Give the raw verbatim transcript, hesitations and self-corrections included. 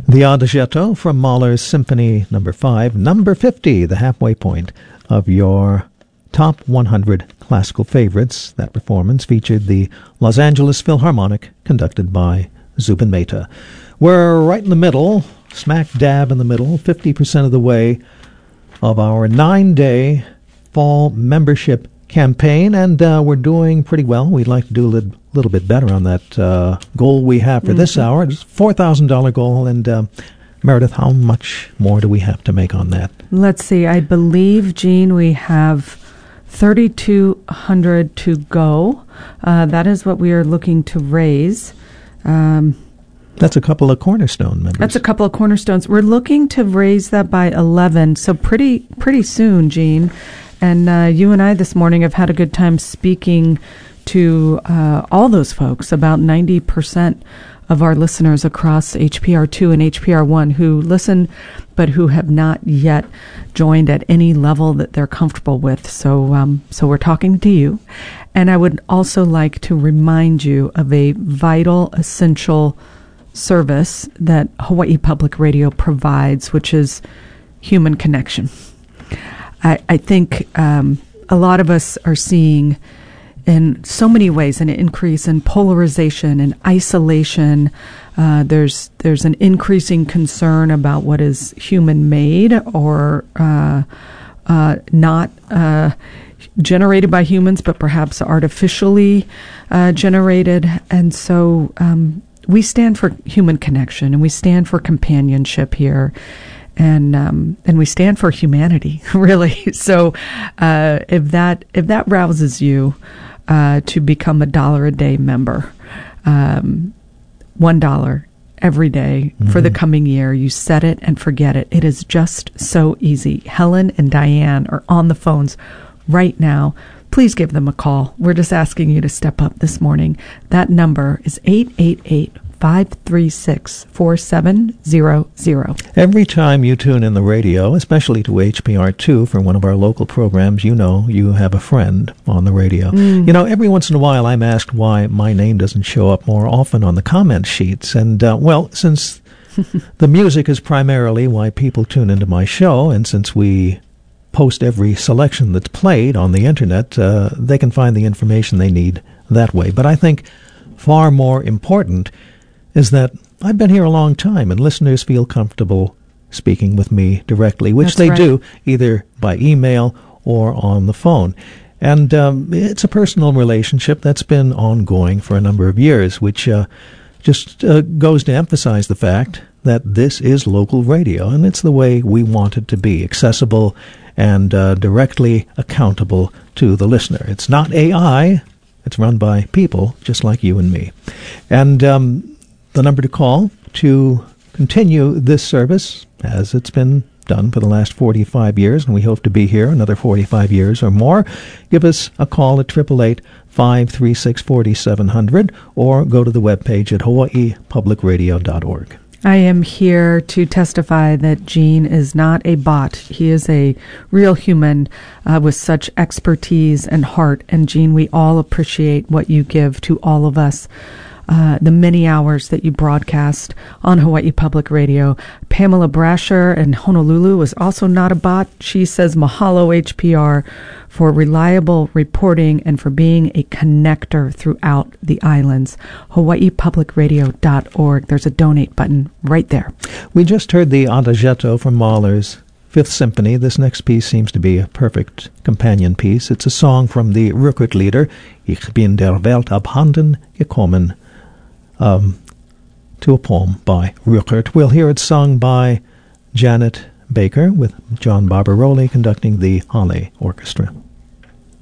The Adagietto from Mahler's Symphony Number five, Number fifty, the halfway point of your top one hundred classical favorites. That performance featured the Los Angeles Philharmonic, conducted by Zubin Mehta. We're right in the middle, smack dab in the middle, fifty percent of the way of our nine-day fall membership campaign, and uh, we're doing pretty well. We'd like to do a little, little bit better on that uh, goal we have for mm-hmm. this hour. It's a four thousand dollars goal, and uh, Meredith, how much more do we have to make on that? Let's see. I believe, Gene, we have thirty-two hundred to go. Uh, that is what we are looking to raise. Um, That's a couple of Cornerstone members. That's a couple of Cornerstones. We're looking to raise that by eleven, so pretty pretty soon, Gene. And uh, you and I this morning have had a good time speaking to uh, all those folks, about ninety percent of our listeners across H P R two and H P R one who listen, but who have not yet joined at any level that they're comfortable with. So, um, so we're talking to you. And I would also like to remind you of a vital, essential service that Hawaii Public Radio provides, which is human connection. I, I think um, a lot of us are seeing in so many ways an increase in polarization and isolation. Uh, there's there's an increasing concern about what is human-made or uh, uh, not uh, generated by humans, but perhaps artificially uh, generated. And so um, we stand for human connection, and we stand for companionship here. And um, and we stand for humanity, really. So uh, if that if that rouses you uh, to become a dollar a day member, um, one dollar every day mm-hmm. for the coming year, you set it and forget it. It is just so easy. Helen and Diane are on the phones right now. Please give them a call. We're just asking you to step up this morning. That number is eight eight eight, five three six, four seven zero zero. Every time you tune in the radio, especially to H P R two for one of our local programs, you know you have a friend on the radio. Mm. You know, every once in a while I'm asked why my name doesn't show up more often on the comment sheets. And, uh, well, since the music is primarily why people tune into my show, and since we post every selection that's played on the Internet, uh, they can find the information they need that way. But I think far more important is that I've been here a long time, and listeners feel comfortable speaking with me directly, which That's they right. do either by email or on the phone. And um, it's a personal relationship that's been ongoing for a number of years, which uh, just uh, goes to emphasize the fact that this is local radio, and it's the way we want it to be, accessible and uh, directly accountable to the listener. It's not A I. It's run by people just like you and me. And um, the number to call to continue this service, as it's been done for the last forty-five years, and we hope to be here another forty-five years or more, give us a call at eight eight eight, five three six, four seven zero zero or go to the webpage at hawaii public radio dot org. I am here to testify that Gene is not a bot. He is a real human uh, with such expertise and heart. And Gene, we all appreciate what you give to all of us. Uh, the many hours that you broadcast on Hawaii Public Radio. Pamela Brasher in Honolulu was also not a bot. She says mahalo H P R for reliable reporting and for being a connector throughout the islands. hawaii public radio dot org. There's a donate button right there. We just heard the Adagietto from Mahler's Fifth Symphony. This next piece seems to be a perfect companion piece. It's a song from the Rückert-Lieder, Ich bin der Welt abhanden gekommen, Um, to a poem by Rückert. We'll hear it sung by Janet Baker with John Barbaroli conducting the Halle Orchestra.